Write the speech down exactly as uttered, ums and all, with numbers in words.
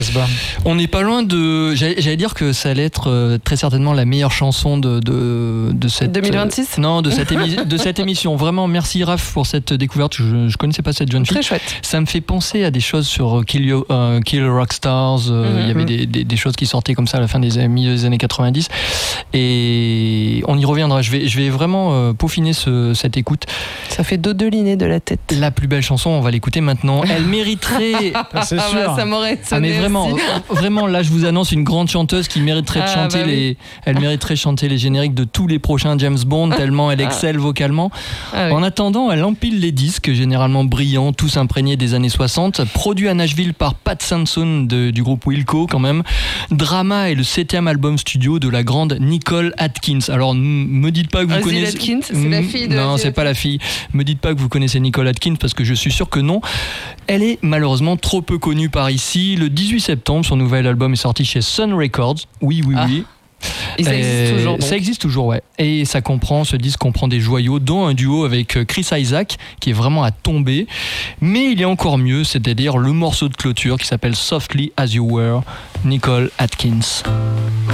On n'est pas loin de... J'allais, j'allais dire que ça allait être euh, très certainement la meilleure chanson de, de, de cette... deux mille vingt-six euh, Non, de cette, émi- de cette émission. Vraiment, merci Raph pour cette découverte. Je ne connaissais pas cette jeune fille. Très chouette. Ça me fait penser à des choses sur Kill, You, euh, Kill Rock Stars. Euh, Mm-hmm. Il y avait des, des, des choses qui sortaient comme ça à la fin des années, milieu des années quatre-vingt-dix. Et on y reviendra. Je vais, je vais vraiment euh, peaufiner ce, cette écoute. Ça fait dodeliné de la tête. La plus belle chanson, on va l'écouter maintenant. Elle mériterait... C'est Ah sûr. bah, ça m'aurait Ah sonné mais vraiment, aussi. vraiment là je vous annonce une grande chanteuse qui mériterait de Ah, chanter bah oui. les, elle mériterait de chanter les génériques de tous les prochains James Bond tellement elle excelle vocalement. Ah oui. En attendant, elle empile les disques généralement brillants, tous imprégnés des années soixante, produits à Nashville par Pat Sampson de, du groupe Wilco quand même. Drama est le septième album studio de la grande Nicole Atkins. Alors n- me dites pas que vous Ozzy connaissez. Atkins, c'est la fille de Non, Ozzy c'est pas la fille. Me dites pas que vous connaissez Nicole Atkins parce que je suis sûr que non. Elle est malheureusement trop peu connue par ici. Le dix-huit septembre, son nouvel album est sorti chez Sun Records. Oui, oui, Ah. oui. Et ça existe Euh, toujours. donc. Ça existe toujours, ouais. Et ça comprend, ce disque comprend des joyaux, dont un duo avec Chris Isaac, qui est vraiment à tomber. Mais il y a encore mieux, c'est-à-dire le morceau de clôture qui s'appelle Softly As You Were, Nicole Atkins.